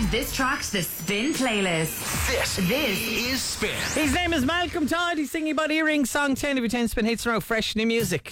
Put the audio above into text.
this track to the Spin playlist. This is Spin. His name is Malcolm Todd. He's singing about Earring Song 10 of your 10 Spin hits now. Fresh new music.